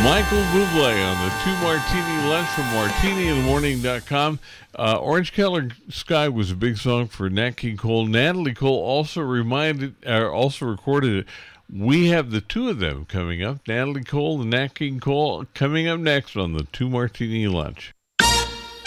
Michael Bublé on the Two Martini Lunch from martiniinthemorning.com. Orange Color Sky was a big song for Nat King Cole. Natalie Cole also recorded it. We have the two of them coming up, Natalie Cole and Nat King Cole, coming up next on the Two Martini Lunch.